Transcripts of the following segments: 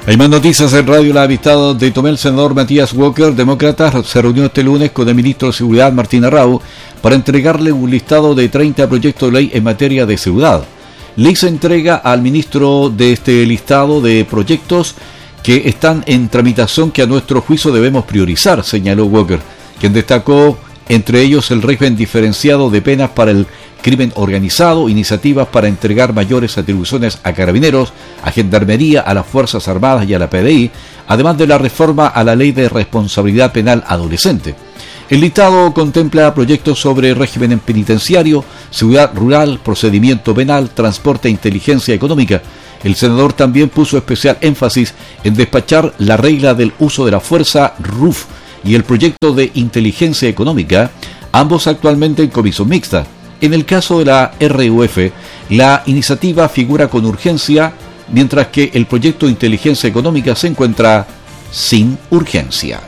Hay más noticias en Radio La Amistad de Tomé. El senador Matías Walker, demócrata, se reunió este lunes con el ministro de Seguridad, Martín Arrau, para entregarle un listado de 30 proyectos de ley en materia de seguridad. Le hizo entrega al ministro de este listado de proyectos que están en tramitación que a nuestro juicio debemos priorizar, señaló Walker, quien destacó entre ellos el régimen diferenciado de penas para el crimen organizado, iniciativas para entregar mayores atribuciones a carabineros, a gendarmería, a las Fuerzas Armadas y a la PDI, además de la reforma a la ley de responsabilidad penal adolescente. El listado contempla proyectos sobre régimen penitenciario, seguridad rural, procedimiento penal, transporte e inteligencia económica. El senador también puso especial énfasis en despachar la regla del uso de la fuerza RUF y el proyecto de inteligencia económica, ambos actualmente en comisión mixta. En el caso de la RUF, la iniciativa figura con urgencia, mientras que el proyecto de inteligencia económica se encuentra sin urgencia.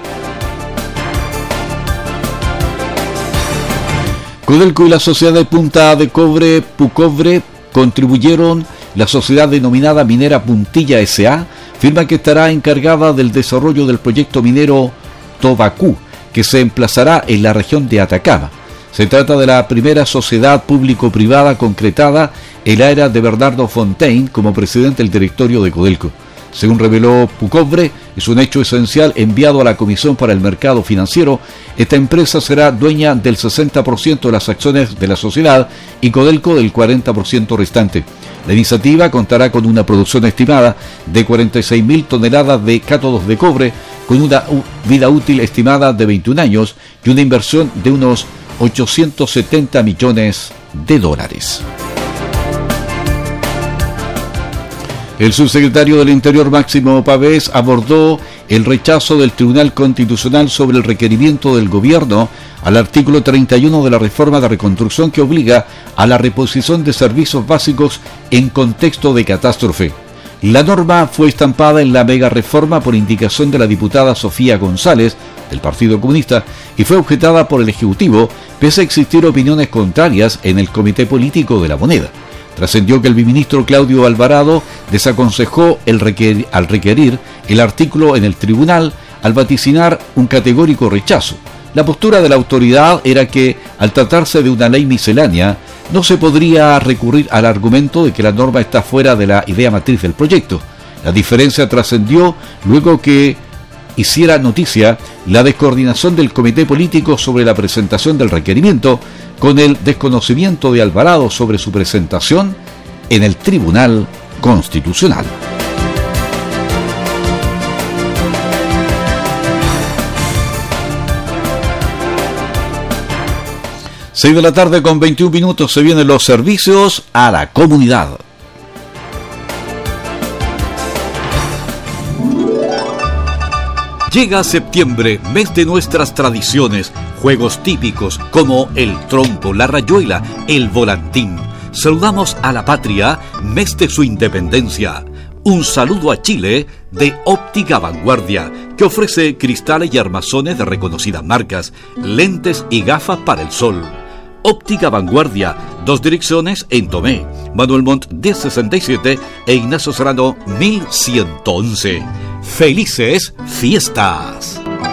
Codelco y la sociedad de Punta de Cobre, Pucobre, contribuyeron. La sociedad denominada Minera Puntilla S.A. firma que estará encargada del desarrollo del proyecto minero Tobacú, que se emplazará en la región de Atacama. Se trata de la primera sociedad público-privada concretada en la era de Bernardo Fontaine como presidente del directorio de Codelco. Según reveló Pucobre, es un hecho esencial enviado a la Comisión para el Mercado Financiero. Esta empresa será dueña del 60% de las acciones de la sociedad y Codelco del 40% restante. La iniciativa contará con una producción estimada de 46.000 toneladas de cátodos de cobre, con una vida útil estimada de 21 años y una inversión de unos 870 millones de dólares. El subsecretario del Interior, Máximo Pavés, abordó el rechazo del Tribunal Constitucional sobre el requerimiento del gobierno al artículo 31 de la reforma de reconstrucción que obliga a la reposición de servicios básicos en contexto de catástrofe. La norma fue estampada en la mega reforma por indicación de la diputada Sofía González, del Partido Comunista, y fue objetada por el Ejecutivo, pese a existir opiniones contrarias en el Comité Político de la Moneda. Trascendió que el ministro Claudio Alvarado desaconsejó al requerir el artículo en el tribunal al vaticinar un categórico rechazo. La postura de la autoridad era que, al tratarse de una ley miscelánea, no se podría recurrir al argumento de que la norma está fuera de la idea matriz del proyecto. La diferencia trascendió luego que hiciera noticia la descoordinación del Comité Político sobre la presentación del requerimiento, con el desconocimiento de Alvarado sobre su presentación en el Tribunal Constitucional. Seis de la tarde con 21 minutos se vienen los servicios a la comunidad. Llega septiembre, mes de nuestras tradiciones, juegos típicos como el trompo, la rayuela, el volantín. Saludamos a la patria, mes de su independencia. Un saludo a Chile de Óptica Vanguardia, que ofrece cristales y armazones de reconocidas marcas, lentes y gafas para el sol. Óptica Vanguardia, 2 direcciones en Tomé, Manuel Montt 1067 e Ignacio Serrano 1111. ¡Felices fiestas!